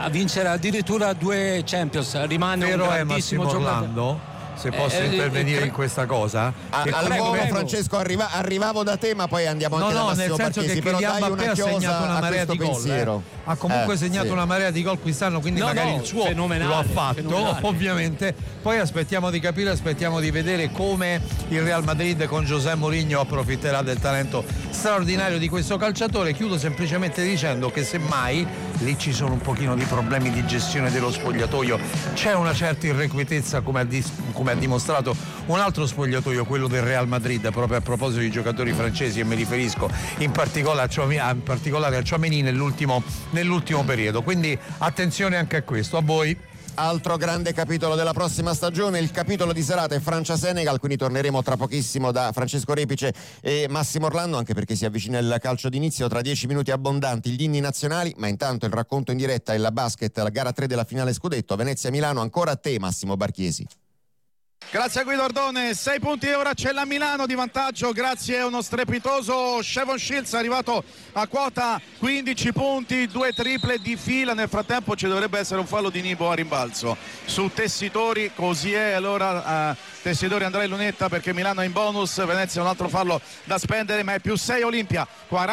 a vincere addirittura 2 Champions, rimane un grandissimo giocatore. Orlando, se posso intervenire in questa cosa, Francesco, arrivavo da te, ma poi andiamo anche da Massimo nel senso Barchesi, che Kylian Mbappé ha segnato una marea di gol, ha comunque segnato una marea di gol quest'anno, quindi magari il suo lo ha fatto, ovviamente. Poi aspettiamo di capire, aspettiamo di vedere come il Real Madrid con José Mourinho approfitterà del talento straordinario di questo calciatore. Chiudo semplicemente dicendo che semmai lì ci sono un pochino di problemi di gestione dello spogliatoio, c'è una certa irrequietezza, come ha dimostrato un altro spogliatoio, quello del Real Madrid, proprio a proposito di giocatori francesi, e mi riferisco in particolare a Tchouaméni nell'ultimo periodo, quindi attenzione anche a questo. A voi. Altro grande capitolo della prossima stagione, il capitolo di serata è Francia-Senegal, quindi torneremo tra pochissimo da Francesco Repice e Massimo Orlando, anche perché si avvicina il calcio d'inizio, tra 10 minuti abbondanti gli inni nazionali, ma intanto il racconto in diretta e la basket, la gara 3 della finale scudetto, Venezia-Milano. Ancora a te Massimo Barchiesi. Grazie a Guido Ardone, 6 punti, ora c'è la Milano di vantaggio grazie a uno strepitoso Shevon Shields arrivato a quota 15 punti, 2 triple di fila. Nel frattempo ci dovrebbe essere un fallo di Nibo a rimbalzo su Tessitori, così è, allora Tessitori andrà in lunetta perché Milano è in bonus. Venezia un altro fallo da spendere, ma è più 6 Olimpia,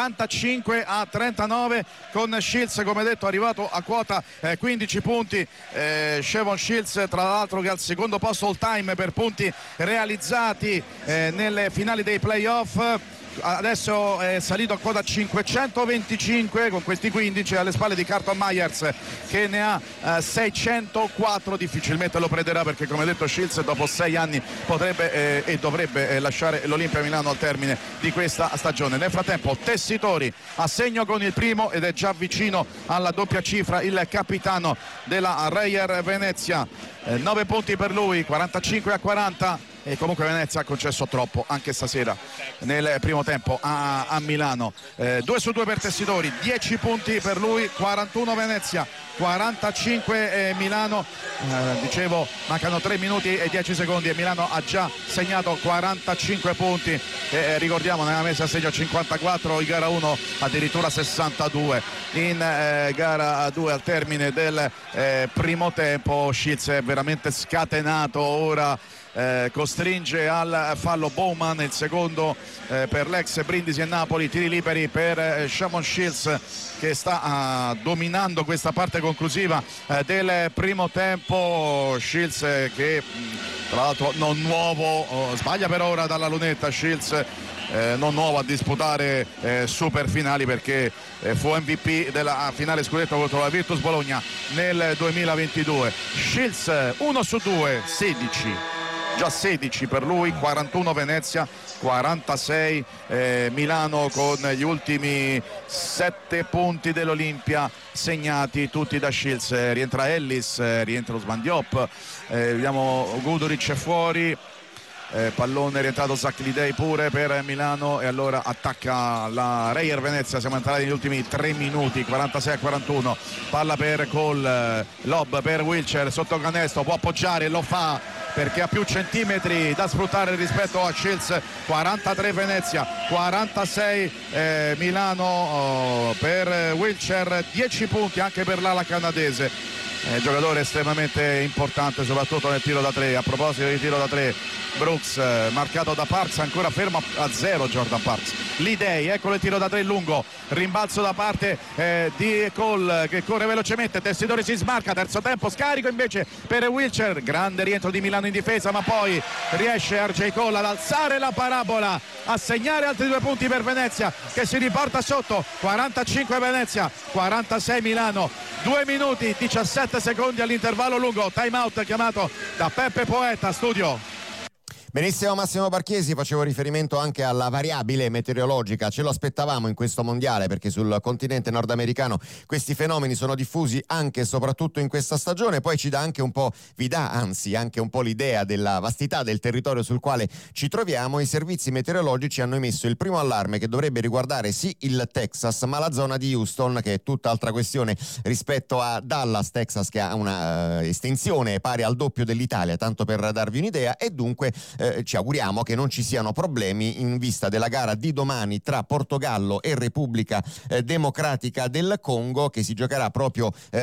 45-39 con Shields come detto arrivato a quota 15 punti. Shevon Shields tra l'altro che al secondo posto all time per punti realizzati nelle finali dei playoff, adesso è salito a quota 525 con questi 15 alle spalle di Carlton Myers che ne ha 604. Difficilmente lo prenderà perché come detto Shields dopo 6 anni potrebbe e dovrebbe lasciare l'Olimpia Milano al termine di questa stagione. Nel frattempo Tessitori a segno con il primo ed è già vicino alla doppia cifra il capitano della Reyer Venezia, 9 punti per lui, 45-40. E comunque Venezia ha concesso troppo anche stasera nel primo tempo a Milano. 2 su 2 per Tessitori, 10 punti per lui, 41 Venezia, 45 Milano. Dicevo mancano 3 minuti e 10 secondi e Milano ha già segnato 45 punti ricordiamo nella messa a segno 54 in gara 1, addirittura 62 in gara 2 al termine del primo tempo. Shields è veramente scatenato ora, costringe al fallo Bowman, il secondo per l'ex Brindisi e Napoli. Tiri liberi per Shevon Shields che sta dominando questa parte conclusiva del primo tempo. Shields che tra l'altro non nuovo, sbaglia per ora dalla lunetta Shields, non nuovo a disputare super finali perché fu MVP della finale scudetto contro la Virtus Bologna nel 2022. Shields 1 su 2, 16, già 16 per lui, 41 Venezia, 46 Milano con gli ultimi 7 punti dell'Olimpia segnati tutti da Shields. Rientra Ellis, rientra Ousmane Diop, vediamo Guduric è fuori, pallone rientrato Zach Lidei pure per Milano e allora attacca la Reyer Venezia. Siamo entrati negli ultimi 3 minuti, 46-41, palla per Cole, lob per Wilcher sotto canestro, può appoggiare e lo fa perché ha più centimetri da sfruttare rispetto a Shields. 43 Venezia, 46 Milano per Wilcher, 10 punti anche per l'ala canadese. Giocatore estremamente importante soprattutto nel tiro da 3. A proposito di tiro da 3, Brooks marcato da Parks, ancora fermo a 0 Jordan Parks. Lidei, eccolo il tiro da 3 lungo, rimbalzo da parte di Cole che corre velocemente, Tessitori si smarca, terzo tempo, scarico invece per Wilcher, grande rientro di Milano in difesa, ma poi riesce RJ Cole ad alzare la parabola, a segnare altri 2 punti per Venezia che si riporta sotto. 45 Venezia, 46 Milano, 2 minuti 17 secondi all'intervallo lungo. Time out chiamato da Peppe Poeta, studio. Benissimo Massimo Barchiesi, facevo riferimento anche alla variabile meteorologica, ce lo aspettavamo in questo mondiale perché sul continente nordamericano questi fenomeni sono diffusi anche e soprattutto in questa stagione. Poi ci dà anche un po', vi dà anzi anche un po' l'idea della vastità del territorio sul quale ci troviamo. I servizi meteorologici hanno emesso il primo allarme che dovrebbe riguardare sì il Texas ma la zona di Houston, che è tutt'altra questione rispetto a Dallas, Texas, che ha una estensione pari al doppio dell'Italia, tanto per darvi un'idea, e dunque ci auguriamo che non ci siano problemi in vista della gara di domani tra Portogallo e Repubblica Democratica del Congo, che si giocherà proprio